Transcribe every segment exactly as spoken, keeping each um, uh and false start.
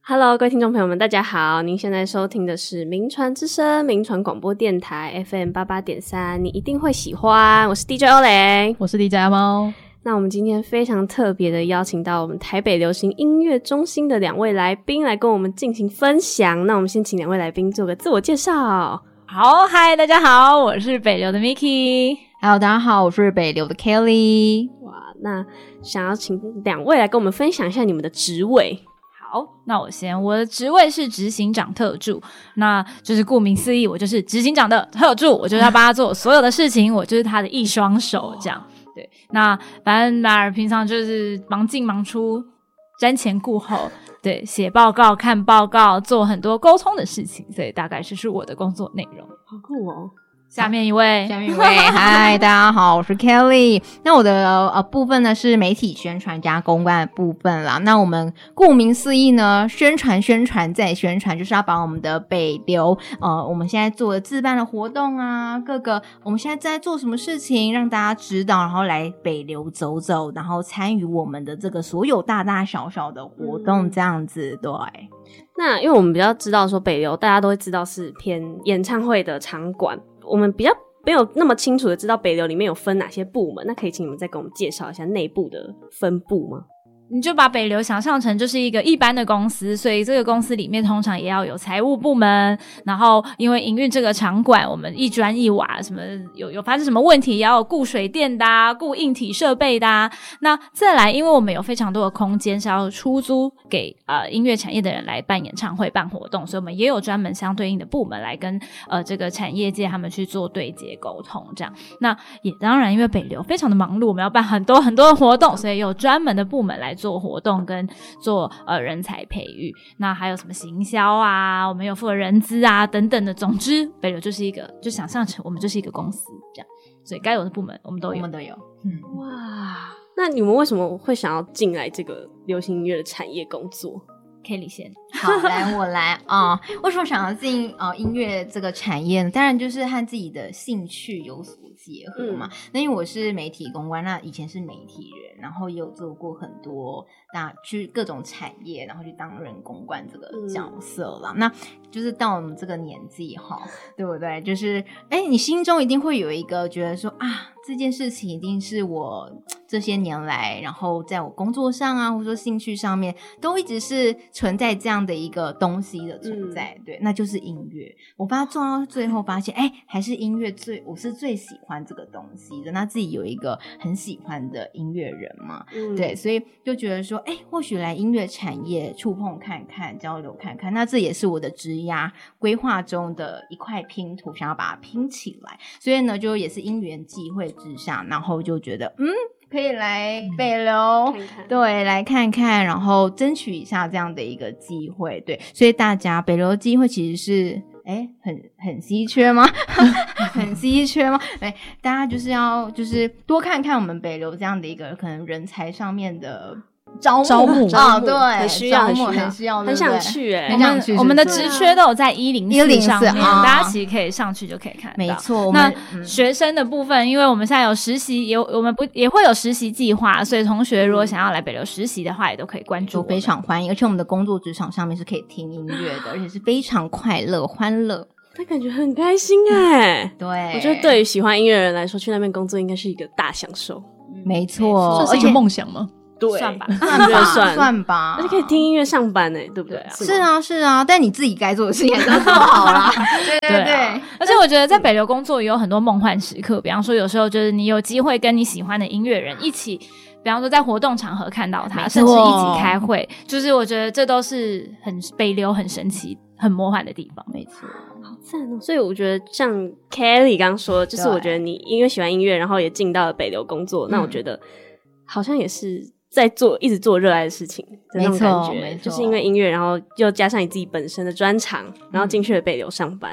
Hello， 各位听众朋友们，大家好！您现在收听的是名传之声名传广播电台 F M 八八点三，你一定会喜欢。我是 D J 欧蕾， 我是 D J 阿猫。 那我们今天非常特别的邀请到我们台北流行音乐中心的两位来宾来跟我们进行分享。那我们先请两位来宾做个自我介绍。 好，嗨，大家好，我是北流的 Miki。Hello， 大家好，我是北流的 Kelly。 哇，那想要请两位来跟我们分享一下你们的职位。 好，那我先，我的职位是执行长特助，那就是顾名思义，我就是执行长的特助，我就是要帮他做所有的事情，我就是他的一双手，这样。对，那反正马尔平常就是忙进忙出，瞻前顾后，对，写报告、看报告，做很多沟通的事情，所以大概这是我的工作内容。 好酷哦！ 下面一位， 下面一位，嗨，大家好，我是 Kelly。那我的呃部分呢是媒体宣传加公关的部分啦。那我们顾名思义呢，宣传、宣传再宣传，就是要把我们的北流呃我们现在做的自办的活动啊，各个我们现在在做什么事情，让大家知道，然后来北流走走，然后参与我们的这个所有大大小小的活动，这样子。对。 那因为我们比较知道说北流，大家都会知道是偏演唱会的场馆。我们比较没有那么清楚的知道北流里面有分哪些部门，那可以请你们再给我们介绍一下内部的分部吗？ 你就把北流想象成就是一个一般的公司，所以这个公司里面通常也要有财务部门，然后因为营运这个场馆，我们一砖一瓦什么有有发生什么问题，也要有顾水电的啊，顾硬体设备的啊。那再来，因为我们有非常多的空间是要出租给呃音乐产业的人来办演唱会、办活动，所以我们也有专门相对应的部门来跟呃这个产业界他们去做对接沟通这样。那也当然，因为北流非常的忙碌，我们要办很多很多的活动，所以有专门的部门来做活动跟做呃人才培育，那还有什么行销啊，我们有负责人资啊等等的。总之，北流就是一个，就想象成我们就是一个公司这样，所以该有的部门我们都有， 我们都有。 嗯，哇，那你们为什么会想要进来这个流行音乐的产业工作 ？Kelly 先， 好，来我来啊、呃！为什么想要进呃音乐这个产业呢？当然就是和自己的兴趣有所结合嘛。嗯、那因为我是媒体公关，那以前是媒体人，然后也有做过很多大去各种产业，然后去当人公关这个角色啦。嗯、那就是到我们这个年纪哈，对不对？就是哎，你心中一定会有一个觉得说啊，这件事情一定是我这些年来，然后在我工作上啊，或者说兴趣上面，都一直是存在这样的一个东西的存在。嗯、对，那就是音乐。我把它做到最后，发现哎，还是音乐最，我是最喜欢这个东西的。那自己有一个很喜欢的音乐人嘛，嗯、对，所以就觉得说，哎，或许来音乐产业触碰看看，交流看看，那这也是我的职涯规划中的一块拼图，想要把它拼起来。所以呢，就也是因缘际会之下，然后就觉得嗯，可以来北流、嗯、看看，对，来看看，然后争取一下这样的一个机会。对，所以大家北流的机会其实是哎，很很稀缺吗？很稀缺吗？哎，大家就是要就是多看看我们北流这样的一个可能人才上面的招募招募啊、哦，对， 很需要， 很需要， 很需要，很想去哎、欸， 很想去。 我们的职缺都有在一零四上面， 啊、 大家其实可以上去就可以看到。 没错， 那、嗯、学生的部分，因为我们现在有实习，有我们不也会有实习计划，所以同学如果想要来北流实习的话，也都可以关注， 非常欢迎。而且我们的工作职场上面是可以听音乐的，而且是非常快乐、欢乐。 那感觉很开心哎、欸， 对， 我觉得对于喜欢音乐的人来说，去那边工作应该是一个大享受。 没错， 这是一个梦想吗？ 对， 算吧， 算吧，算算吧， 而且可以听音乐上班哎、欸，对不对？ 是啊，是啊，但你自己该做的事情还是要做好啦。对对 对, 对、啊， 而且我觉得在北流工作也有很多梦幻时刻，比方说有时候就是你有机会跟你喜欢的音乐人一起。比方说在活动场合看到他，甚至一起开会，就是我觉得这都是很北流很神奇很魔幻的地方。 没错， 好赞哦！所以我觉得像 Kelly 刚刚说的，就是我觉得你因为喜欢音乐，然后也进到了北流工作，那我觉得好像也是在做一直做热爱的事情的那种感觉，就是因为音乐，然后又加上你自己本身的专长，然后进去了北流上班。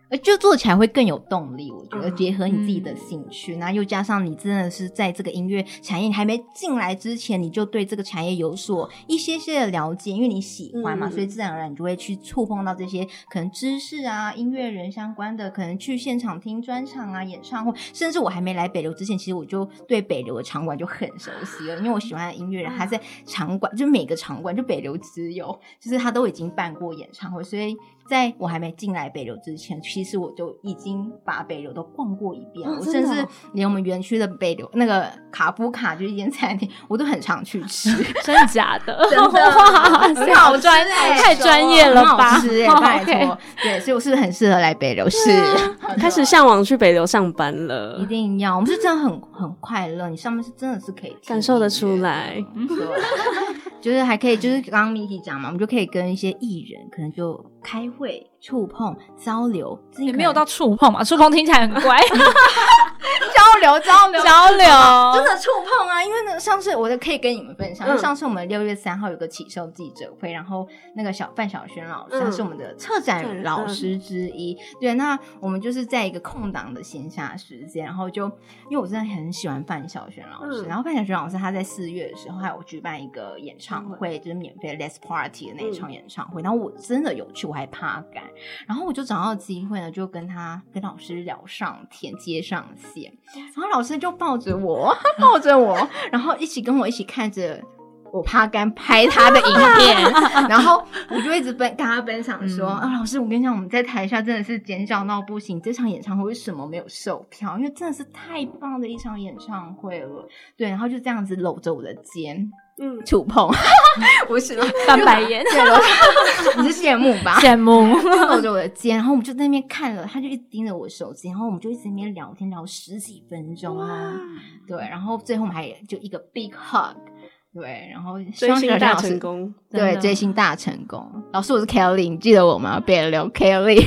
就做起来会更有动力，我觉得结合你自己的兴趣，那、嗯、又加上你真的是在这个音乐产业还没进来之前，你就对这个产业有所一些些的了解，因为你喜欢嘛、嗯、所以自然而然你就会去触碰到这些可能知识啊，音乐人相关的，可能去现场听专场啊，演唱会，甚至我还没来北流之前，其实我就对北流的场馆就很熟悉了，因为我喜欢的音乐人他在场馆，就每个场馆就北流只有就是他都已经办过演唱会，所以在我还没进来北流之前，其实我就已经把北流都逛过一遍了、哦、我甚至连我们园区的北流那个卡夫卡就是一间餐厅我都很常去吃真的假的？ 真的哇，很好吃欸，太专业了吧， 很好吃耶、欸、拜托、okay. 对，所以我是不是很适合来北流？是、 啊、开始向往去北流上班了。 一定要，我们是真的很很快乐，你上面是真的是可以感受得出来， 对就是还可以，就是刚刚 Miki 讲嘛，我们就可以跟一些艺人可能就开会触碰交流， 也没有到触碰嘛，触碰听起来很乖交流交流交流真的触碰啊，因为呢上次我的可以跟你们分享、嗯、上次我们六月三号有个起售记者会，然后那个小范晓萱老师、嗯、他是我们的策展老师之一、嗯、对，那我们就是在一个空档的闲暇时间，然后就因为我真的很喜欢范晓萱老师、嗯、然后范晓萱老师他在四月的时候还有举办一个演唱会、嗯、就是免费 Let's Party 的那一场演唱会、嗯、然后我真的有去，我还趴杆，然后我就找到机会呢，就跟他跟老师聊上天，接上线，然后老师就抱着我抱着我然后一起跟我一起看着我趴杆拍他的影片然后我就一直跟他分享说、嗯、啊，老师我跟你讲，我们在台下真的是尖叫到不行，这场演唱会为什么没有售票，因为真的是太棒的一场演唱会了，对，然后就这样子搂着我的肩嗯，触碰不是翻白眼你是羡慕吧？ 羡慕搂着我的肩，然后我们就在那边看了，他就一直盯着我手机，然后我们就一直在那边聊天聊十几分钟啊，对，然后最后我们还就一个 big hug， 对，然后追星大成功， 对，追星大成功。老师我是 Kelly， 你记得我吗？别留 Kelly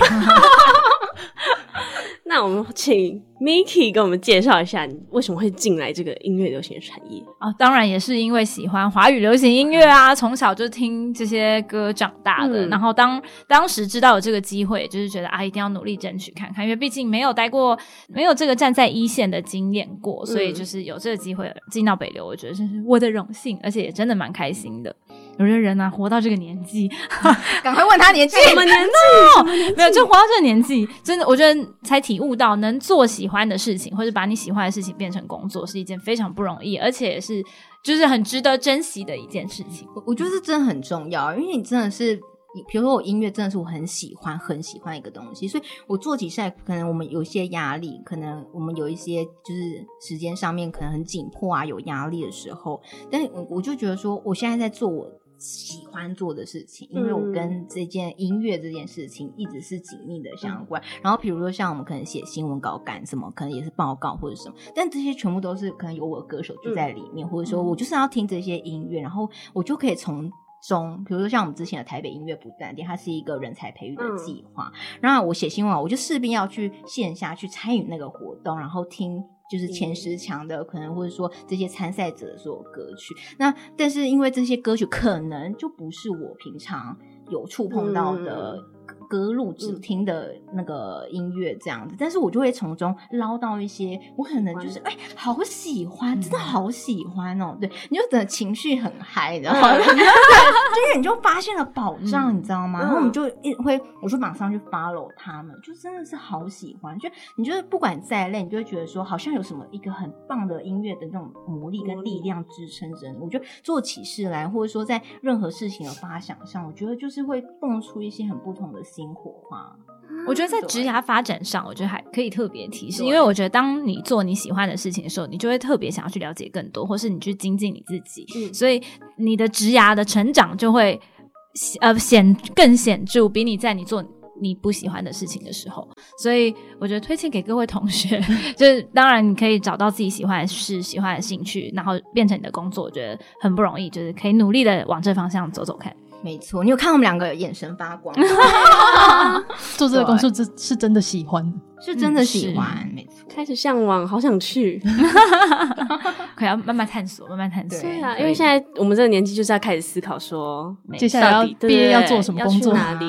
那我们请 Miki 跟我们介绍一下你为什么会进来这个音乐流行的产业哦，当然也是因为喜欢华语流行音乐啊，从小就听这些歌长大的、嗯、然后当当时知道有这个机会，就是觉得啊一定要努力争取看看，因为毕竟没有待过，没有这个站在一线的经验过，所以就是有这个机会进到北流，我觉得是我的荣幸，而且也真的蛮开心的。有些人啊活到这个年纪赶快问他年纪什么年纪、no! 什么年纪， 没有就活到这个年纪，真的我觉得才体悟到能做喜欢的事情，或者把你喜欢的事情变成工作是一件非常不容易，而且也是就是很值得珍惜的一件事情。 我我觉得这真的很重要，因为你真的是比如说我音乐真的是我很喜欢很喜欢一个东西，所以我做起事来可能我们有一些压力，可能我们有一些就是时间上面可能很紧迫啊，有压力的时候，但是我我就觉得说我现在在做我喜欢做的事情，因为我跟这件音乐这件事情一直是紧密的相关、嗯、然后比如说像我们可能写新闻稿干什么，可能也是报告或者什么，但这些全部都是可能有我的歌手就在里面、嗯、或者说我就是要听这些音乐，然后我就可以从中比如说像我们之前的台北音乐不淡定，它是一个人才培育的计划、嗯、然后我写新闻稿我就势必要去线下去参与那个活动，然后听就是前十强的可能或者说这些参赛者的所有歌曲，那但是因为这些歌曲可能就不是我平常有触碰到的歌路只听的那个音乐这样子、嗯、但是我就会从中捞到一些我可能就是哎、欸，好喜欢、嗯、真的好喜欢哦，对，你就整个情绪很嗨，你知道吗、嗯、就是你就发现了宝藏、嗯、你知道吗、嗯、然后我们就一会我就马上去 follow 他们，就真的是好喜欢，就你就是不管再累你就会觉得说好像有什么一个很棒的音乐的那种魔力跟力量支撑着你，我觉得做起事来或者说在任何事情的发想上，我觉得就是会蹦出一些很不同的新火花。 我觉得在职涯发展上我觉得还可以特别提示，因为我觉得当你做你喜欢的事情的时候，你就会特别想要去了解更多，或是你去精进你自己、嗯、所以你的职涯的成长就会呃显更显著，比你在你做你不喜欢的事情的时候，所以我觉得推荐给各位同学就是当然你可以找到自己喜欢的事喜欢的兴趣，然后变成你的工作，我觉得很不容易，就是可以努力的往这方向走走看。 没错，你有看我们两个眼神发光做这个工作是真的喜欢， 是真的喜欢、嗯、没错， 开始向往，好想去可以要慢慢探索慢慢探索。 对啊，因为现在我们这个年纪就是要开始思考说接下来要毕业要做什么工作， 要去哪里、 啊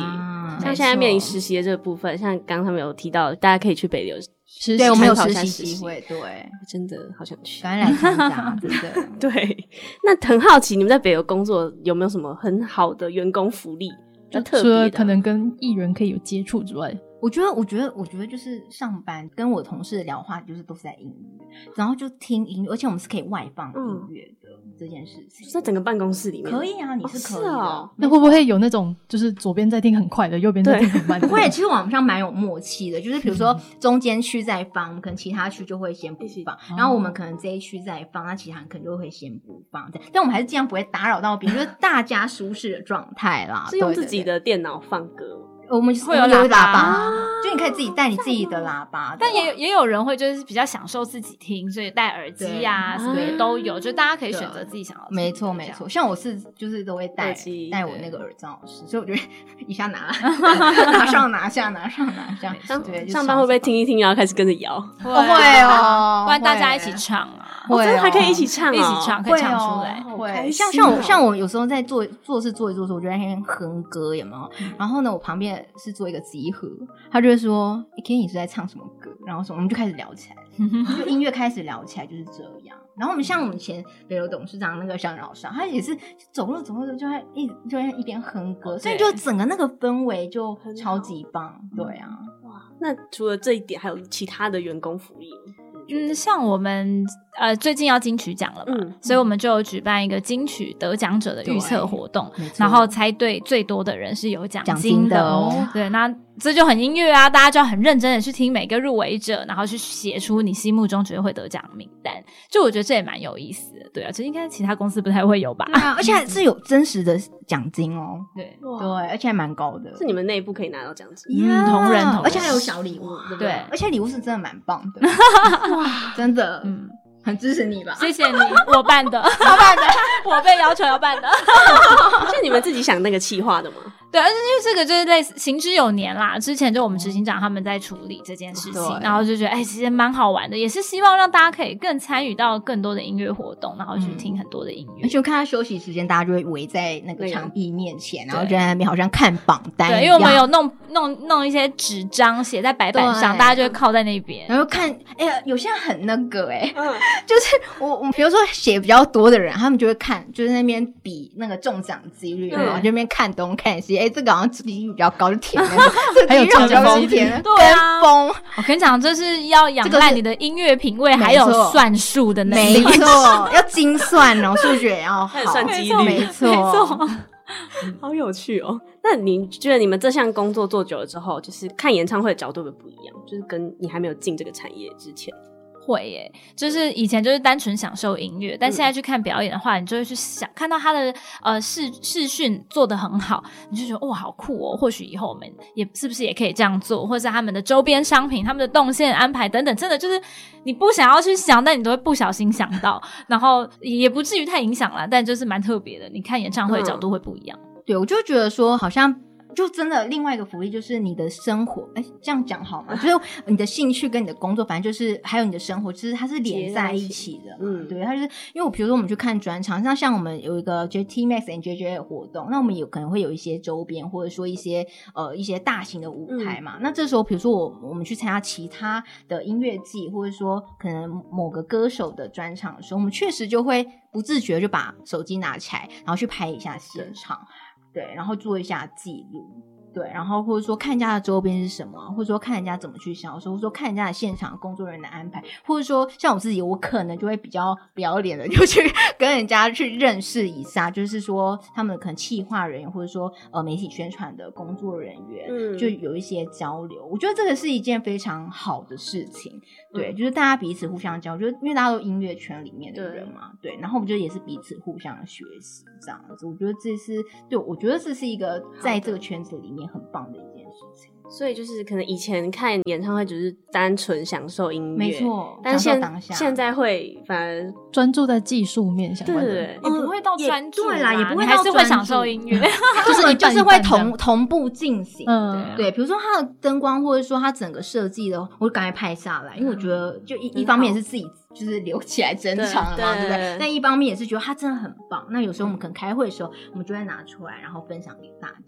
像现在面临实习的这个部分，像刚刚他们有提到，大家可以去北流实习，对，我们有实习机会，对， 真的好想去， 赶快来参加，真的。 对，那很好奇，你们在北流工作有没有什么很好的员工福利？就特别的， 除了可能跟艺人可以有接触之外。 我觉得，我觉得，我觉得就是上班跟我同事聊话，就是都是在音乐，然后就听音乐，而且我们是可以外放音乐的、嗯、这件事情， 在整个办公室里面可以啊，你是可以的。哦、 那会不会有那种就是左边在听很快的，右边在听很慢的？ 不会，其实网上蛮有默契的，就是比如说中间区在放，可能其他区就会先不放，然后我们可能这一区在放，那其他人可能就会先不放，但我们还是尽量不会打扰到别人，就是大家舒适的状态啦。 是用自己的电脑放歌。 我们会有喇叭，喇叭就你可以自己带你自己的喇叭， 但也也有人会就是比较享受自己听，所以戴耳机啊什么的都有，就大家可以选择自己想要听。 没错没错，像我是就是都会带带我那个耳罩式，所以我觉得一下拿拿上拿下拿上拿下， 对，上班会不会听一听然后开始跟着摇？ 会哦， 不然大家一起唱啊。 我真的还可以一起唱、哦， 一起唱，可以唱出来。 会像像我像我有时候在做做事做一做的时候，我就在那边哼歌，有没有？嗯、然后呢，我旁边是做一个集合，他就会说：“哎 ，Kenny 是在唱什么歌？”然后什么，我们就开始聊起来，就音乐开始聊起来，就是这样。然后我们像我们前北流董事长那个香老师，他也是走路走路就在一就在一边哼歌，所以就整个那个氛围就超级棒。对啊， 哇！那除了这一点，还有其他的员工福利吗？ 嗯，像我们呃最近要金曲奖了嘛、嗯，所以我们就有举办一个金曲得奖者的预测活动，然后猜对最多的人是有奖金的哦。对，那这就很音乐啊，大家就要很认真的去听每个入围者，然后去写出你心目中觉得会得奖名单。就我觉得这也蛮有意思的，对啊，这应该其他公司不太会有吧？ 对啊，而且还是有真实的奖金哦。 对对，而且还蛮高的， 是你们内部可以拿到奖金， 嗯，同人同人， 而且还有小礼物，对不对？对，而且礼物是真的蛮棒的。哇，真的，嗯，很支持你吧？ 谢谢你，我办的，我办的，我被要求要办的， 是你们自己想那个企划的吗？ 对，而且因为这个就是类似行之有年啦，之前就我们执行长他们在处理这件事情，然后就觉得哎、欸，其实蛮好玩的，也是希望让大家可以更参与到更多的音乐活动，然后去听很多的音乐。 而且我看他休息时间，大家就会围在那个场地面前，然后就在那边好像看榜单一样。 对，因为我们有弄弄弄一些纸张写在白板上，大家就会靠在那边， 然后看。哎、欸、呀，有些人很那个哎、欸，嗯，就是我我比如说写比较多的人，他们就会看，就是那边比那个中奖几率，然后就那边看东看西，哎、欸，这个好像几率比较高就填那个， 还有这个比较高就填， 对啊， 跟风。 我跟你讲，这是要仰赖你的音乐品味，还有算数的能力， 没错，要精算哦，数学也要好， 算几率， 没错， 没错。 好有趣哦！那你觉得你们这项工作做久了之后，就是看演唱会的角度会不一样？就是跟你还没有进这个产业之前。 会耶，就是以前就是单纯享受音乐，但现在去看表演的话，你就会去想看到他的呃视视讯做得很好，你就觉得哇好酷哦！或许以后我们也是不是也可以这样做，或者是他们的周边商品、他们的动线安排等等，真的就是你不想要去想，但你都会不小心想到，然后也不至于太影响啦，但就是蛮特别的。你看演唱会角度会不一样。 嗯、对，我就觉得说好像。就真的另外一个福利就是你的生活，哎，这样讲好吗？就是你的兴趣跟你的工作，反正就是还有你的生活，其实它是连在一起的。嗯，对，它就是因为我比如说我们去看专场，像像我们有一个 T Max and J J 的活动，那我们有可能会有一些周边，或者说一些呃一些大型的舞台嘛。嗯、那这时候比如说我我们去参加其他的音乐季，或者说可能某个歌手的专场的时候，我们确实就会不自觉就把手机拿起来，然后去拍一下现场。对，然后做一下记录，对，然后或者说看人家的周边是什么，或者说看人家怎么去销售，或者说看人家的现场工作人员的安排，或者说像我自己，我可能就会比较不要脸的，就去跟人家去认识一下，就是说他们可能企划人员，或者说呃媒体宣传的工作人员，嗯，就有一些交流。我觉得这个是一件非常好的事情，对，嗯、就是大家彼此互相交流，就是因为大家都音乐圈里面的人嘛，对，对然后我们就也是彼此互相学习这样子。我觉得这是对我。我觉得这是一个在这个圈子里面很棒的一件事情。 所以就是可能以前看演唱会只是单纯享受音乐， 没错， 但现当下现在会反而专注在技术面相关的， 对， 也不会到专注、啊， 对啦，也不会到还是会享受音乐， 就是你就是会同同步进行， 嗯， 对，比如说它的灯光或者说它整个设计的，我就赶快拍下来，因为我觉得就一一方面也是自己就是留起来珍藏了嘛， 对, 对不对？但一方面也是觉得它真的很棒。那有时候我们可能开会的时候，我们就会拿出来，然后分享给大家。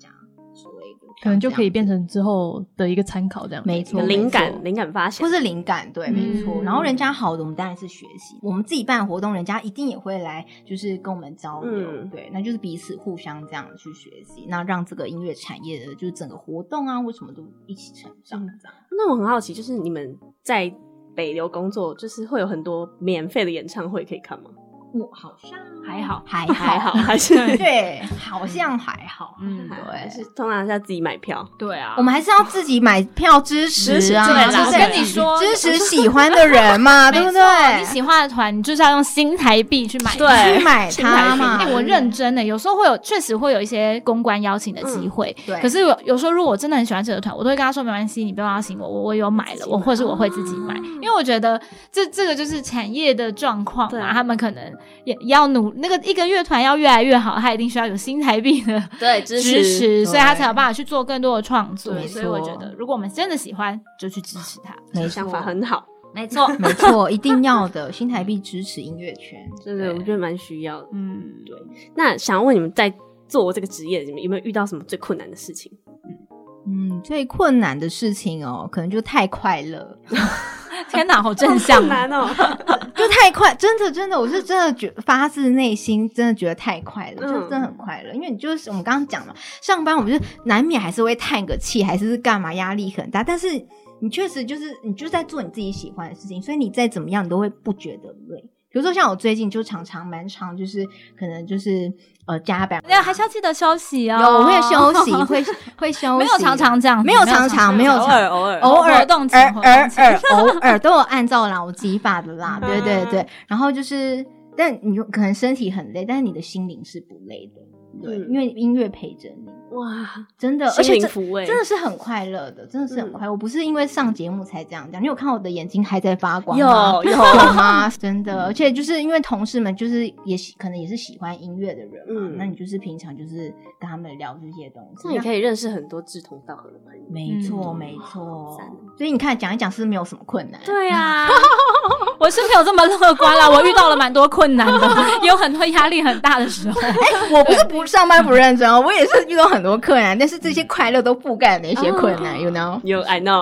之类的， 可能就可以变成之后的一个参考这样。 没错， 灵感灵感发现或是灵感，对， 嗯没错。然后人家好的我们当然是学习，我们自己办活动人家一定也会来就是跟我们交流、 嗯、 对，那就是彼此互相这样去学习，那让这个音乐产业的就是整个活动啊或什么都一起成长、嗯、这样。 那我很好奇，就是你们在北流工作，就是会有很多免费的演唱会可以看吗？ 我好像还好还好还好还是对，好像还好， 嗯， 对，是通常是要自己买票。 对啊， 我们还是要自己买票支持啊， 对啦，我跟你说，支持喜欢的人嘛，对不对？ 你喜欢的团，你就是要用新台币去买， 对， 去买它嘛。 哎、欸，我认真的，有时候会有，确实会有一些公关邀请的机会、嗯，对。可是有有时候，如果我真的很喜欢这个团，我都会跟他说没关系，你不要邀请我，我我有买了，我或是我会自己买，哦、因为我觉得这这个就是产业的状况嘛，他们可能也要努。那个一个乐团要越来越好，他一定需要有新台币的对支持，支持所以他才有办法去做更多的创作。所以我觉得，如果我们真的喜欢，就去支持他。 没错， 想法很好， 没错， 没错，一定要的。新台币支持音乐圈， 真的，我觉得蛮需要的。 嗯， 对。那想要问你们，在做这个职业，你们有没有遇到什么最困难的事情？ 嗯，最困难的事情哦，可能就太快乐。 天哪，好正向， 好难哦， 就太快，真的真的，我是真的觉发自内心，真的觉得太快了，嗯、就真的很快乐。因为你就是我们刚刚讲了，上班我们就难免还是会叹个气，还是干嘛，压力很大，但是你确实就是你就是在做你自己喜欢的事情，所以你再怎么样，你都会不觉得累。比如说像我最近就常常蛮常就是可能就是呃加班， 对，还是要记得休息哦。 有，我会休息，会会休息， 没有常常这样， 没有常常，没有偶尔偶尔偶尔活动偶尔偶尔都有按照劳基法的啦，对对对。然后就是，但你可能身体很累，但是你的心灵是不累的，对，因为音乐陪着你。 哇， 真的，而且抚慰， 真的是很快乐的，真的是很快乐。嗯、我不是因为上节目才这样讲，你有看我的眼睛还在发光吗？ 有有吗？真的，而且就是因为同事们就是也可能也是喜欢音乐的人嘛，嗯、那你就是平常就是跟他们聊这些东西， 那你可以认识很多志同道合的朋友。 没错，嗯、没错。所以你看，讲一讲是不是没有什么困难？ 对啊，我是没有这么乐观啦，我遇到了蛮多困难的，也有很多压力很大的时候。 哎、欸，我不是不上班不认真哦，我也是遇到很多困难，但是这些快乐都覆盖了那些困难、oh, ，you know？ 有 I know 。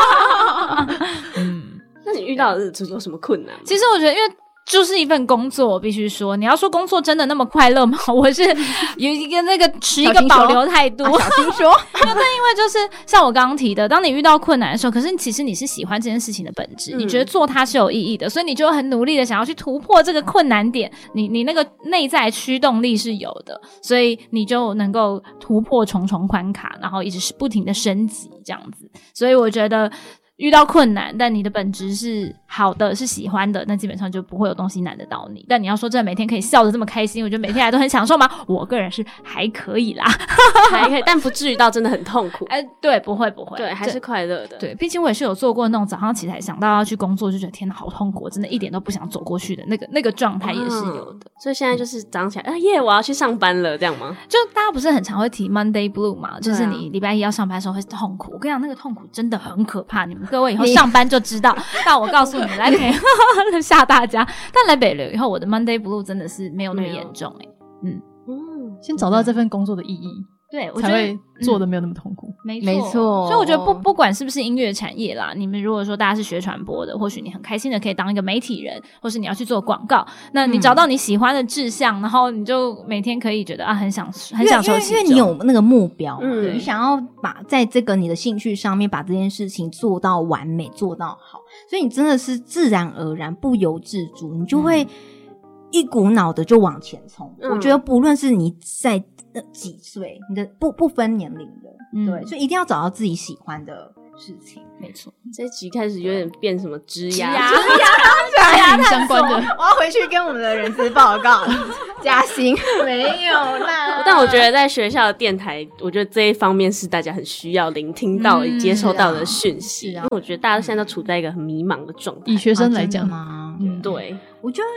嗯，那你遇到的有什么困难吗？ 其实我觉得，因为就是一份工作，我必须说，你要说工作真的那么快乐吗？我是有一个那个持一个保留态度。 小心说， 但因为就是像我刚刚提的，当你遇到困难的时候，可是其实你是喜欢这件事情的本质、嗯，你觉得做它是有意义的，所以你就很努力的想要去突破这个困难点。你你那个内在驱动力是有的，所以你就能够突破重重关卡，然后一直是不停的升级这样子。所以我觉得。遇到困难，但你的本质是好的，是喜欢的，那基本上就不会有东西难得到你。但你要说真的每天可以笑得这么开心，我觉得每天来都很享受吗？我个人是还可以啦， 还可以，但不至于到真的很痛苦。 哎、呃，对，不会不会， 对，还是快乐的。 对，毕竟我也是有做过那种早上起来想到要去工作，就觉得天哪好痛苦，我真的一点都不想走过去的那个那个状态也是有的、嗯。 所以现在就是早上起来，啊耶，我要去上班了，这样吗？ 就大家不是很常会提 Monday Blue 嘛，就是你礼拜一要上班的时候会痛苦。我跟你讲，那个痛苦真的很可怕，你们各位以后上班就知道。但我告诉你，来北吓大家。但来北流以后，我的 Monday Blue 真的是没有那么严重哎、欸。嗯嗯，先找到这份工作的意义， 对，我才会做的没有那么痛苦。 没、嗯、 没错。 所以我觉得不不管是不是音乐产业啦，你们如果说大家是学传播的，或许你很开心的可以当一个媒体人，或是你要去做广告，那你找到你喜欢的志向，嗯、然后你就每天可以觉得啊很享很享受其中， 因为因为你有那个目标， 嗯， 你想要把在这个你的兴趣上面把这件事情做到完美，做到好，所以你真的是自然而然不由自主，你就会一股脑的就往前冲、嗯。我觉得不论是你在几岁，你的不不分年龄的、嗯，对，所以一定要找到自己喜欢的事情。 没错， 这一集开始有点变什么职涯、 职涯相关的， 我要回去跟我们的人资报告加薪。没有啦， 但我觉得在学校的电台，我觉得这一方面是大家很需要聆听到、嗯、接收到的讯息、啊啊。因为我觉得大家现在都处在一个很迷茫的状态。 以学生来讲吗？ 嗯，对， 我觉得像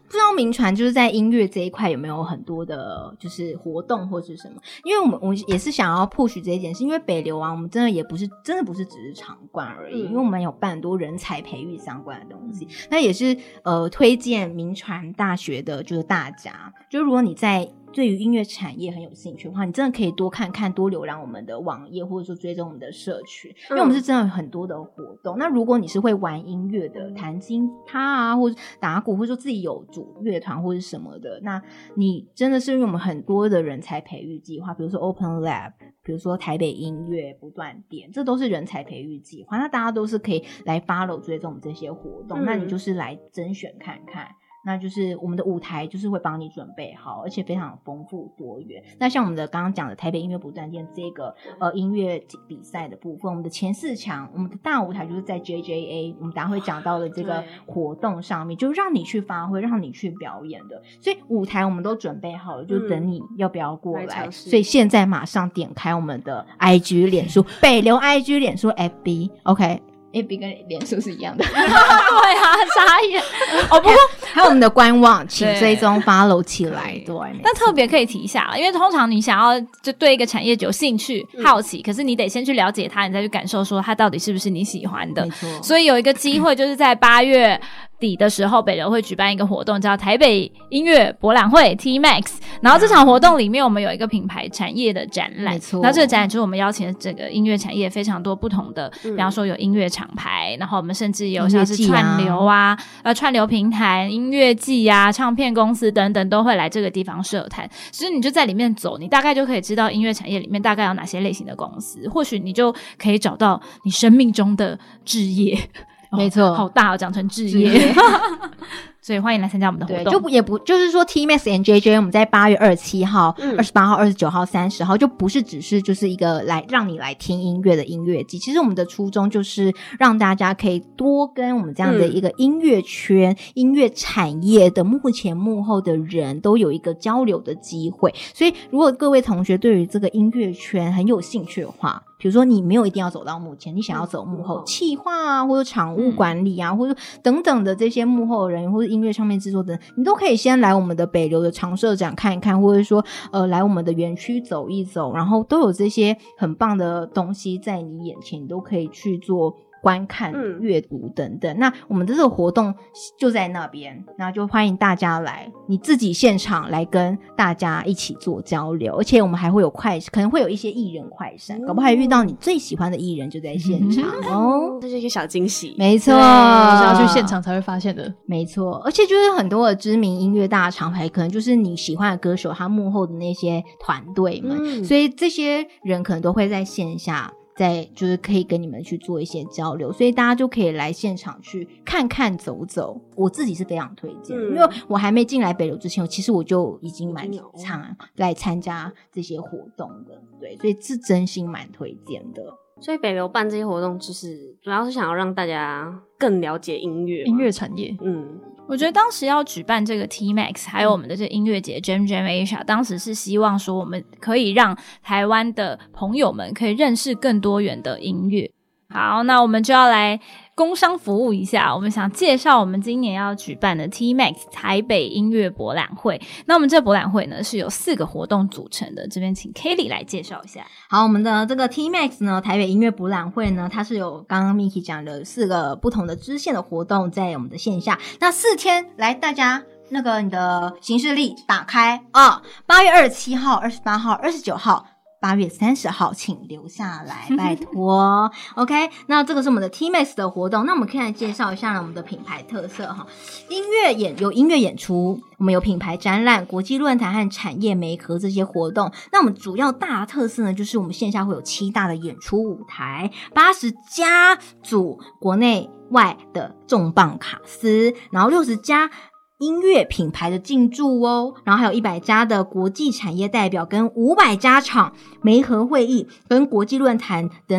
不知道铭传就是在音乐这一块有没有很多的就是活动或是什么，因为我们我们也是想要 push 这一件事，因为北流啊我们真的也不是真的不是只是场馆而已、嗯、因为我们有办很多人才培育相关的东西，那也是呃推荐铭传大学的就是大家，就如果你在对于音乐产业很有兴趣的话，你真的可以多看看多浏览我们的网页，或者说追踪我们的社群，因为我们是真的有很多的活动、嗯、那如果你是会玩音乐的，弹吉他啊或者打鼓，或者说自己有组乐团或者什么的，那你真的是因为我们很多的人才培育计划，比如说 Open Lab， 比如说台北音乐不断电，这都是人才培育计划，那大家都是可以来 follow 追踪我们这些活动、嗯、那你就是来甄选看看，那就是我们的舞台就是会帮你准备好，而且非常丰富多元。那像我们的刚刚讲的台北音乐不断电这个呃音乐比赛的部分，我们的前四强，我们的大舞台就是在 J J A 我们等一下会讲到的这个活动上面，就让你去发挥，让你去表演的，所以舞台我们都准备好了，就等你要不要过来、嗯、所以现在马上点开我们的 I G 脸书北流 I G 脸书 F B OK F B 跟脸书是一样的对啊，傻眼哦。不过还有我们的官网请追踪 follow 起来。对， 但特别可以提一下，因为通常你想要就对一个产业有兴趣、嗯、好奇，可是你得先去了解它，你再去感受说它到底是不是你喜欢的。没错，所以有一个机会就是在八月底的时候，北流会举办一个活动叫台北音乐博览会 T Max， 然后这场活动里面我们有一个品牌产业的展览，没错，然后这个展览就是我们邀请了整个音乐产业非常多不同的、嗯、比方说有音乐厂牌，然后我们甚至有像是串流啊呃串流平台、音乐季啊、唱片公司等等都会来这个地方设摊，所以你就在里面走，你大概就可以知道音乐产业里面大概有哪些类型的公司，或许你就可以找到你生命中的志业。 没错、 哦、好大哦，讲成志业所以欢迎来参加我们的活动。 对，就不也不就是说 T Max and J J 我们在八月二十七号、二十八号、二十九号、三十号就不是只是就是一个来让你来听音乐的音乐季，其实我们的初衷就是让大家可以多跟我们这样的一个音乐圈、嗯、音乐产业的幕前幕后的人都有一个交流的机会。所以如果各位同学对于这个音乐圈很有兴趣的话，比如说你没有一定要走到幕前，你想要走幕后企划啊，或者场务管理啊、嗯、或者等等的这些幕后人员，或者音乐唱片制作的，你都可以先来我们的北流的常设展看一看，或者说呃来我们的园区走一走，然后都有这些很棒的东西在你眼前，你都可以去做观看、阅读等等、嗯、那我们的这个活动就在那边，那就欢迎大家来，你自己现场来跟大家一起做交流，而且我们还会有快可能会有一些艺人快闪、嗯、搞不好还遇到你最喜欢的艺人就在现场哦， 这是一个小惊喜。 没错， 是要去现场才会发现的。 没错，而且就是很多的知名音乐大厂牌，可能就是你喜欢的歌手他幕后的那些团队们、嗯、所以这些人可能都会在线下在就是可以跟你们去做一些交流，所以大家就可以来现场去看看走走，我自己是非常推荐、嗯、因为我还没进来北流之前，其实我就已经蛮常来参加这些活动的，对，所以是真心蛮推荐的。 所以北流办这些活动就是主要是想要让大家更了解音乐音乐产业。 嗯， 我觉得当时要举办这个 T Max 还有我们的这个音乐节 Jam Jam Asia， 当时是希望说我们可以让台湾的朋友们可以认识更多元的音乐。好，那我们就要来工商服务一下，我们想介绍我们今年要举办的 T Max 台北音乐博览会。那我们这博览会呢是由四个活动组成的，这边请 Kelly 来介绍一下。 好，我们的这个 T Max 呢台北音乐博览会呢，它是有刚刚 Miki 讲的四个不同的支线的活动在我们的线下，那四天来大家那个你的行事历打开啊，八月二十七号、二十八号、二十九号。八月三十号请留下来拜托OK， 那这个是我们的 T Max 的活动。那我们可以来介绍一下我们的品牌特色哈。音乐演有音乐演出，我们有品牌展览、国际论坛和产业媒合这些活动。那我们主要大的特色呢，就是我们线下会有七大的演出舞台，八十家组国内外的重磅卡司，然后六十家音乐品牌的进驻哦，然后还有一百家的国际产业代表跟五百家场媒合会议跟国际论坛等等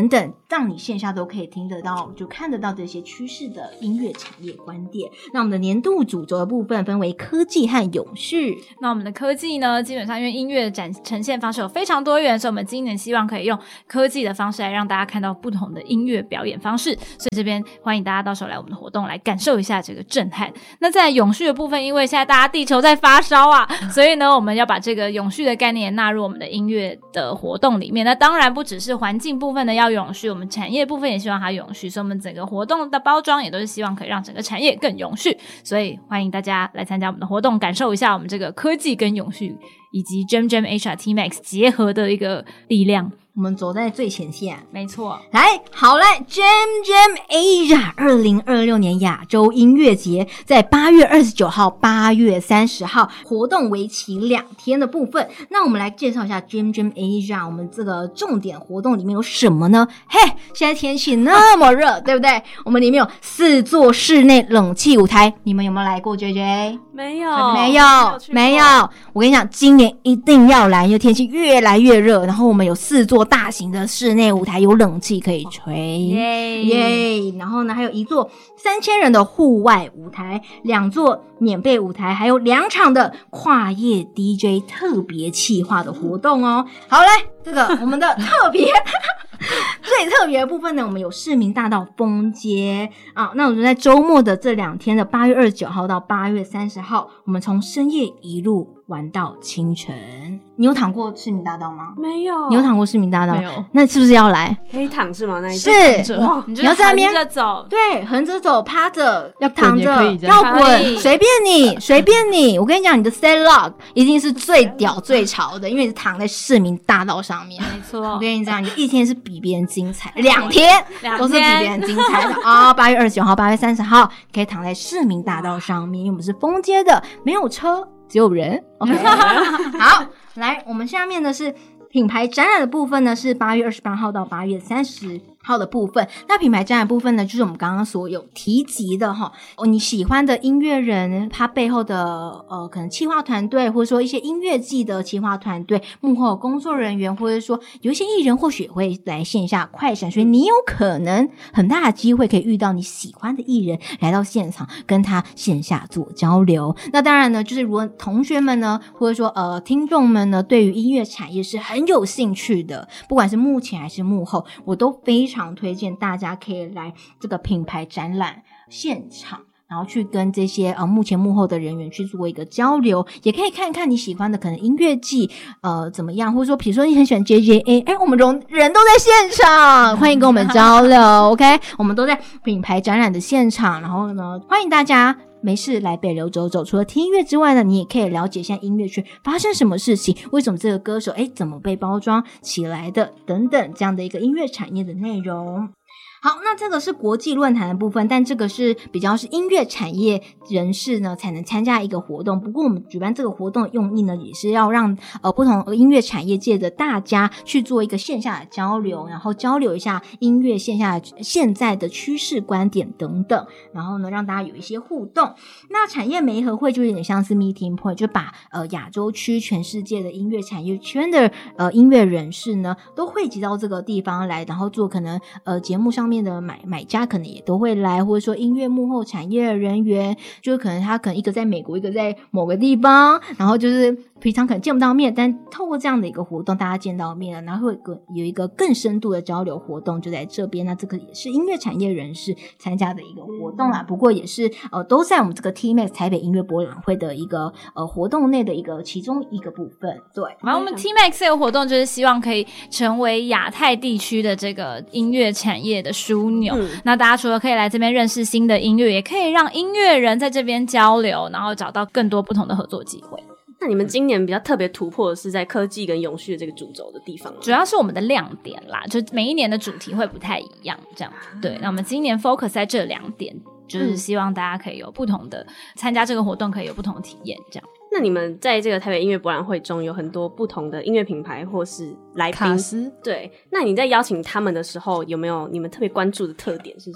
让你线下都可以听得到，就看得到这些趋势的音乐产业观点。那我们的年度主轴的部分分为科技和永续。 那我们的科技呢，基本上因为音乐的展呈现方式有非常多元，所以我们今年希望可以用科技的方式来让大家看到不同的音乐表演方式，所以这边欢迎大家到时候来我们的活动来感受一下这个震撼。那在永续的部分，因为现在大家地球在发烧啊，所以呢我们要把这个永续的概念纳入我们的音乐的活动里面。那当然不只是环境部分的要永续，我们产业部分也希望它永续，所以我们整个活动的包装也都是希望可以让整个产业更永续，所以欢迎大家来参加我们的活动，感受一下我们这个科技跟永续以及 Gem Gem Asia T-Max 结合的一个力量。 我们走在最前线， 没错。 来，好来 Gem Gem Asia 二零二六年亚洲音乐节在八月二十九号、八月三十号活动为期两天的部分。那我们来介绍一下 Gem Gem Asia 我们这个重点活动里面有什么呢？嘿，现在天气那么热，对不对？我们里面有四座室内冷气舞台，你们有没有来过 J J？ 没有， 没有，没有。我跟你讲，今年一定要来，因为天气越来越热。然后我们有四座大型的室内舞台，有冷气可以吹， 耶耶！然后呢，还有一座三千人的户外舞台，两座免费舞台，还有两场的跨业 D J 特别企划的活动哦。好，来这个我们的特别。最特别的部分呢，我们有市民大道封街啊。那我们在周末的这两天的八月二十九号到八月三十号，我们从深夜一路玩到清晨。你有躺过市民大道吗？ 没有。 你有躺过市民大道？ 没有。 那是不是要来？ 可以躺是吗？那一是哇， 你你要在那边横着走， 对，横着走，趴着， 要躺着， 滚也可以这样要可以滚，随便你，随便你。我跟你讲，你的 set log 一定是最屌最潮的，因为你是躺在市民大道上面。 没错。 我跟你讲，你一天是比别人精彩，两天都是比别人精彩的啊！八月二十九号、八月三十号可以躺在市民大道上面，因为我们是封街的，没有车，只有人。OK， 好，来，我们下面的是品牌展览的部分呢，是八月二十八号到八月三十号的部分。那品牌展览部分呢，就是我们刚刚所有提及的哈，哦，你喜欢的音乐人，他背后的呃，可能企划团队，或者说一些音乐季的企划团队，幕后工作人员，或者说有一些艺人或许会来线下快闪，所以你有可能很大的机会可以遇到你喜欢的艺人，来到现场跟他线下做交流。那当然呢，就是如果同学们呢，或者说呃听众们呢，对于音乐产业是很有兴趣的，不管是幕前还是幕后，我都非常常推荐大家可以来这个品牌展览现场，然后去跟这些呃幕前幕后的人员去做一个交流，也可以看看你喜欢的可能音乐季呃怎么样，或者说比如说你很喜欢 J J A， 哎，我们人都在现场，欢迎跟我们交流OK， 我们都在品牌展览的现场，然后呢欢迎大家没事来北流走走，除了听音乐之外呢，你也可以了解一下音乐圈发生什么事情，为什么这个歌手诶怎么被包装起来的等等，这样的一个音乐产业的内容。好，那这个是国际论坛的部分，但这个是比较是音乐产业人士呢才能参加一个活动。不过我们举办这个活动的用意呢，也是要让呃不同音乐产业界的大家去做一个线下的交流，然后交流一下音乐线下现在的趋势观点等等，然后呢让大家有一些互动。那产业媒合会就有点像是 meeting point， 就把呃亚洲区全世界的音乐产业圈的呃音乐人士呢都汇集到这个地方来，然后做可能呃节目上面的买买家可能也都会来，或者说音乐幕后产业的人员，就是可能他可能一个在美国，一个在某个地方，然后就是平常可能见不到面，但透过这样的一个活动大家见到面了，然后会有一个更深度的交流活动就在这边。那这个也是音乐产业人士参加的一个活动啦，不过也是呃都在我们这个 T-Max 台北音乐博览会的一个呃活动内的一个其中一个部分。对， 然后我们 T-Max 这个活动就是希望可以成为亚太地区的这个音乐产业的枢纽、嗯、那大家除了可以来这边认识新的音乐，也可以让音乐人在这边交流，然后找到更多不同的合作机会。 那你们今年比较特别突破的是在科技跟永续的这个主轴的地方吗？ 主要是我们的亮点啦，就每一年的主题会不太一样这样。对，那我们今年 focus 在这两点，就是希望大家可以有不同的参加这个活动，可以有不同的体验这样。 那你们在这个台北音乐博览会中有很多不同的音乐品牌或是来宾， 卡司， 对，那你在邀请他们的时候有没有你们特别关注的特点是什么？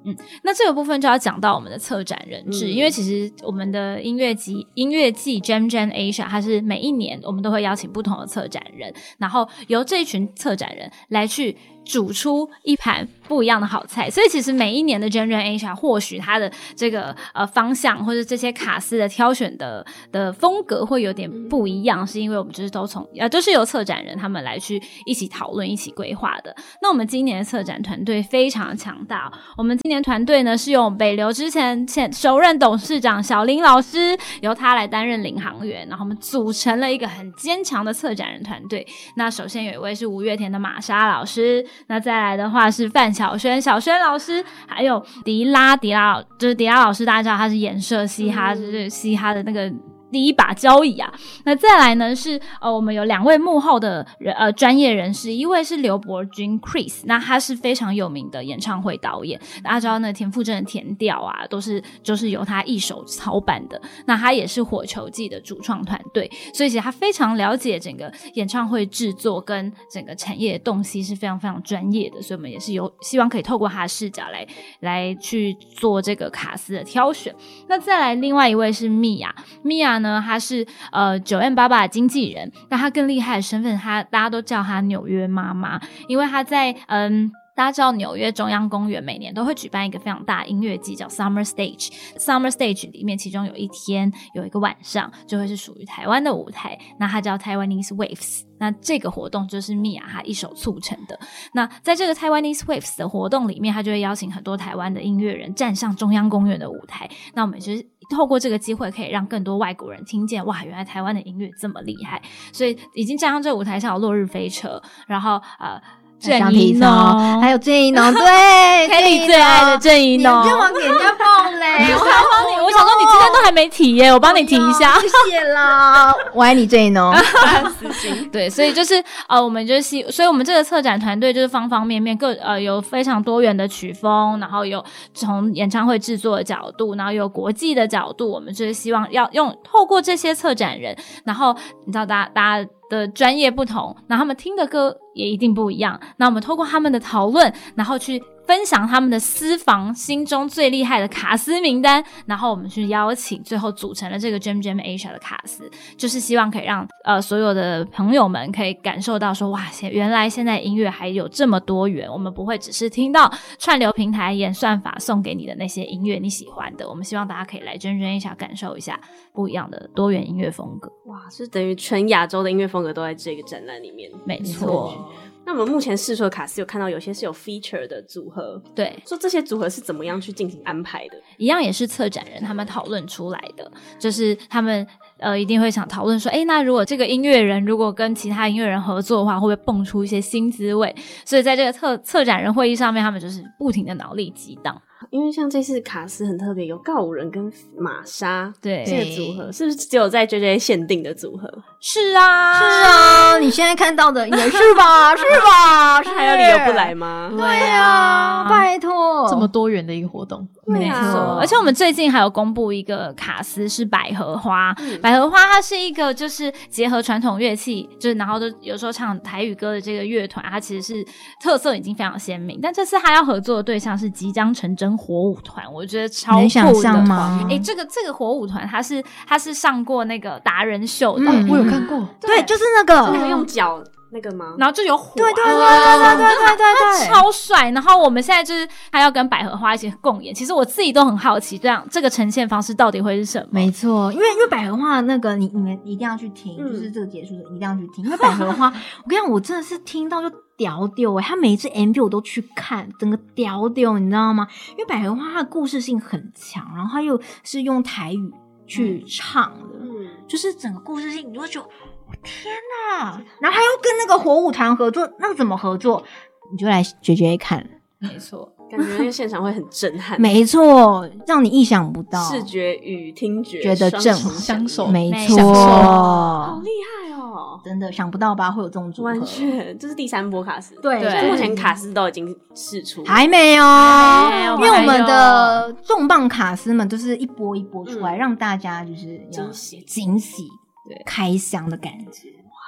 嗯，那这个部分就要讲到我们的策展人制、嗯、因为其实我们的音乐季音乐季 Jam Jam Asia 它是每一年我们都会邀请不同的策展人，然后由这一群策展人来去煮出一盘不一样的好菜，所以其实每一年的 Jam Jam Asia 或许它的这个呃方向或者这些卡司的挑选的的风格会有点不一样，是因为我们就是都从呃都是由策展人他们来去一起讨论一起规划的。那我们今年的策展团队非常强大、哦、我们今年团队呢是由北流之前前首任董事长小林老师由他来担任领航员，然后我们组成了一个很坚强的策展人团队。那首先有一位是五月天的玛莎老师，那再来的话是范晓萱小萱老师，还有迪拉迪拉就是迪拉老师，大家知道他是演社嘻哈、嗯、就是嘻哈的那个第一把交椅啊。那再来呢是呃我们有两位幕后的人呃专业人士，一位是刘伯君 Chris， 那他是非常有名的演唱会导演，大家知道那田馥甄的填调啊都是就是由他一手操办的，那他也是火球季的主创团队，所以其实他非常了解整个演唱会制作跟整个产业的洞悉是非常非常专业的，所以我们也是有希望可以透过他的视角来来去做这个卡司的挑选。那再来另外一位是米娅米娅呢，他是呃 九 M 八八 的经纪人，但他更厉害的身份，他大家都叫他纽约妈妈，因为他在嗯。大家知道纽约中央公园每年都会举办一个非常大的音乐季叫 Summer Stage Summer Stage 里面其中有一天有一个晚上就会是属于台湾的舞台，那它叫 Taiwanese Waves， 那这个活动就是米娅她一手促成的。那在这个 Taiwanese Waves 的活动里面，她就会邀请很多台湾的音乐人站上中央公园的舞台，那我们就是透过这个机会可以让更多外国人听见，哇，原来台湾的音乐这么厉害，所以已经站上这个舞台上有落日飞车，然后呃郑怡农， 还有郑怡农，对 Kelly 最爱的郑怡农， 你干嘛给人家爆雷？ 我还帮你，我想说你今天都还没提耶，我帮你提一下， 谢谢啦，我爱你郑怡农。 对，所以就是呃，我们就是希，所以我们这个策展团队就是方方面面各呃有非常多元的曲风，然后有从演唱会制作的角度，然后有国际的角度，我们就是希望要用透过这些策展人，然后你知道大家大家的专业不同，然后他们听的歌也一定不一样，那我们透过他们的讨论，然后去分享他们的私房心中最厉害的卡司名单，然后我们去邀请，最后组成了这个 Jam Jam Asia 的卡司，就是希望可以让呃所有的朋友们可以感受到说，哇，原来现在音乐还有这么多元，我们不会只是听到串流平台演算法送给你的那些音乐你喜欢的，我们希望大家可以来 Jam Jam Asia 感受一下不一样的多元音乐风格。 哇，是等于全亚洲的音乐风格都在这个展览里面。 没错。 那我们目前试出的卡司有看到有些是有 feature 的组合， 对， 说这些组合是怎么样去进行安排的？ 一样也是策展人他们讨论出来的，就是他们呃一定会想讨论说，诶，那如果这个音乐人如果跟其他音乐人合作的话，会不会蹦出一些新滋味？所以在这个策策展人会议上面，他们就是不停的脑力激荡。 因为像这次卡司很特别，有告五人跟玛莎， 对， 这个组合是不是只有在 J J 限定的组合？ 是啊， 是啊，你现在看到的也是吧？是吧？是还有理由不来吗？ 对啊，拜托， 这么多元的一个活动， 没错。而且我们最近还有公布一个卡司是百合花，嗯、百合花它是一个就是结合传统乐器，就是然后都有时候唱台语歌的这个乐团，它其实是特色已经非常鲜明，但这次它要合作的对象是即将成真火舞团，我觉得超酷的。 能想象吗？ 哎，这个这个火舞团，它是它是上过那个达人秀的， 嗯、我有看过。 对，对就是那个， 是那个用脚那个吗？ 然后就有火、啊， 对对对对对对对对， 超帅。然后我们现在就是他要跟百合花一起共演，其实我自己都很好奇，这样这个呈现方式到底会是什么？ 没错，因为因为百合花那个你你们一定要去听，嗯、就是这个结束的一定要去听，因为百合花，我跟你讲，我真的是听到就屌丢哎、欸，他每一支 M V 我都去看，整个屌丢，你知道吗？因为百合花它的故事性很强，然后它又是用台语去唱的，嗯，就是整个故事性，你就会觉得。天哪！然后还要跟那个火舞团合作，那个怎么合作？你就来学学看。 没错， 感觉那个现场会很震撼。 没错，让你意想不到， 视觉与听觉觉得震相守。 没错， 好厉害哦！ 真的想不到吧？会有这种组合， 完全这是第三波卡司。 对， 对目前卡司都已经释出， 还没有， 还没有因为我们的重磅卡司们都是一波一波出来，嗯、让大家就是惊喜惊喜。对，开箱的感觉，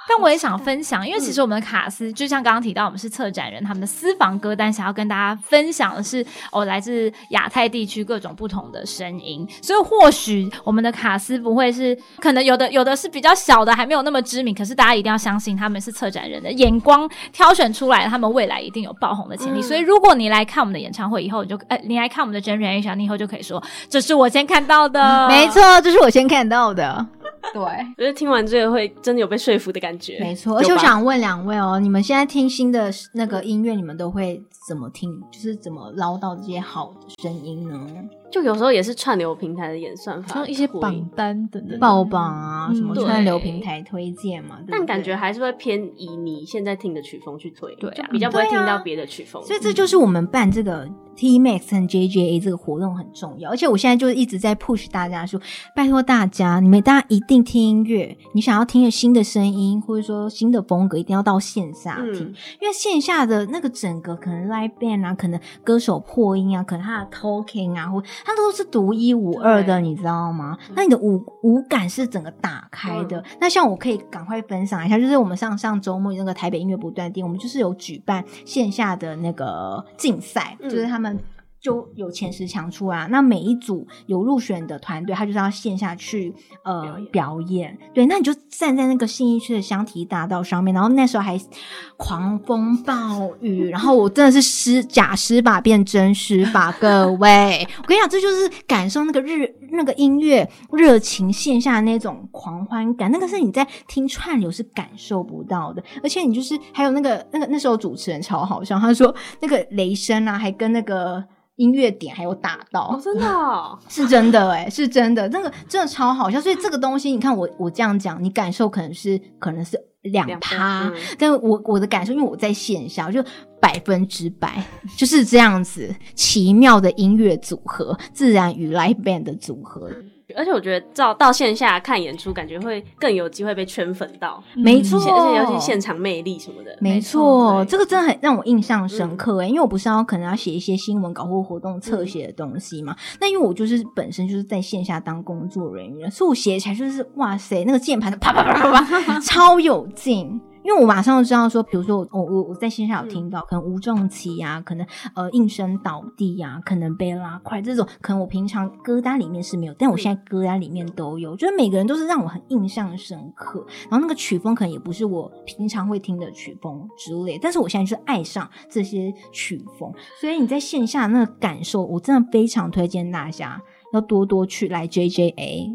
但我也想分享，因为其实我们的卡司、嗯、就像刚刚提到我们是策展人，他们的私房歌单想要跟大家分享的是哦，来自亚太地区各种不同的声音，所以或许我们的卡司不会是可能有的有的是比较小的还没有那么知名，可是大家一定要相信他们是策展人的眼光挑选出来，他们未来一定有爆红的潜力、嗯、所以如果你来看我们的演唱会以后，你就呃你来看我们的 Generation， 你以后就可以说这是我先看到的， 没错，这是我先看到的。对，我觉得听完这个会真的有被说服的感觉。 没错，而且我想问两位哦，你们现在听新的那个音乐，你们都会怎么听？就是怎么捞到这些好的声音呢？ 就有时候也是串流平台的演算法， 像一些榜单等等爆榜啊、嗯，什么串流平台推荐嘛，对对， 但感觉还是会偏以你现在听的曲风去推， 对、啊， 就比较不会听到别的曲风、 啊。所以这就是我们办这个 T Max 和 J J A 这个活动很重要。而且我现在就一直在 push 大家说，拜托大家，你们大家一定听音乐，你想要听的新的声音或者说新的风格，一定要到线下听、嗯，因为线下的那个整个可能 live band 啊，可能歌手破音啊，可能他的 talking 啊，或他都是独一无二的，你知道吗？那你的五五感是整个打开的、嗯。那像我可以赶快分享一下，就是我们上上周末那个台北音乐不断电，我们就是有举办线下的那个竞赛、嗯，就是他们就有前十强出来，那每一组有入选的团队，他就是要线下去呃表演, 表演。对，那你就站在那个信义区的香堤大道上面，然后那时候还狂风暴雨，然后我真的是湿假湿吧变真湿吧，各位，我跟你讲，这就是感受那个日那个音乐热情线下的那种狂欢感，那个是你在听串流是感受不到的。而且你就是还有那个那个那时候主持人超好笑，他说那个雷声啊，还跟那个音乐点还有打到、 哦、真的、哦、 是真的欸，是真的，那个真的超好笑。所以这个东西你看我我这样讲，你感受可能是可能是两趴、嗯、但我我的感受因为我在线下就百分之百就是这样子奇妙的音乐组合，自然与 live band 的组合。 而且我觉得到到线下看演出感觉会更有机会被圈粉到， 没错、 嗯、而且尤其现场魅力什么的， 没错，这个真的很让我印象深刻欸、嗯、因为我不是要可能要写一些新闻稿或活动侧写的东西嘛、嗯、那因为我就是本身就是在线下当工作人员，所以我写起来就是哇塞，那个键盘啪啪啪啪啪超有劲。因为我马上就知道说，比如说我我我在线下有听到、嗯、可能吴仲琪啊，可能呃应声倒地啊，可能被拉快，这种可能我平常歌单里面是没有，但我现在歌单里面都有，就是每个人都是让我很印象深刻，然后那个曲风可能也不是我平常会听的曲风之类，但是我现在就是爱上这些曲风，所以你在线下那个感受我真的非常推荐大家要多多去来 J J A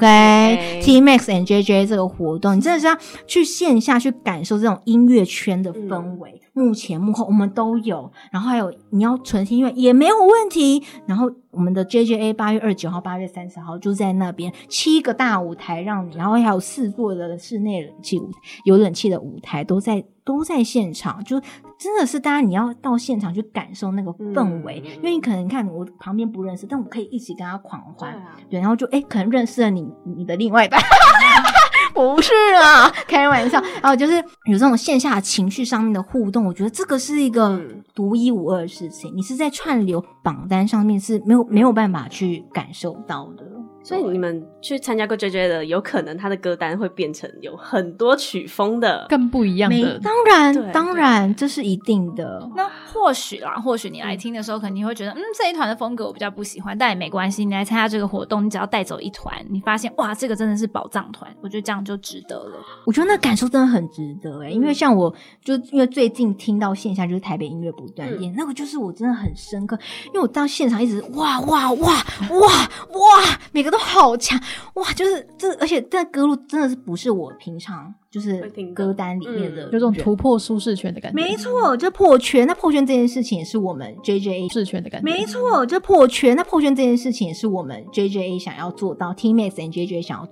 OK T Max and J J A 这个活动，你真的是要去线下去感受这种音乐圈的氛围、嗯、幕前幕后我们都有，然后还有你要纯听音乐也没有问题，然后我们的 J J A 八月二十九号八月三十号就在那边七个大舞台让你，然后还有四座的室内冷气舞台有冷气的舞台都在都在现场，就真的是大家你要到现场去感受那个氛围、嗯、因为你可能看我旁边不认识，但我可以一起跟他狂欢、啊、对，然后就诶可能认识了你你的另外一半不是啊开玩笑，然后就是有这种线下情绪上面的互动，我觉得这个是一个独一无二的事情，你是在串流榜单上面是没有没有办法去感受到的。 所以你们去参加过 J J 的，有可能他的歌单会变成有很多曲风的， 更不一样的。 当然，当然，这是一定的。 那或许啦，或许你来听的时候，可能你会觉得，嗯，这一团的风格我比较不喜欢，但也没关系。你来参加这个活动，你只要带走一团，你发现哇，这个真的是宝藏团，我觉得这样就值得了。 我觉得那感受真的很值得诶、欸嗯，因为像我就因为最近听到线下就是台北音乐不断电、嗯，那个就是我真的很深刻，因为我到现场一直哇哇哇哇哇，每个都好强哇，就是这，而且这歌路真的是不是我平常就是歌单里面的、 嗯、有种突破舒适圈的感觉。 没错，就破圈，那破圈这件事情也是我们 J J A 舒适圈的感觉。 没错，就破圈，那破圈这件事情也是我们 J J A 想要做到 T Max and J J A 想要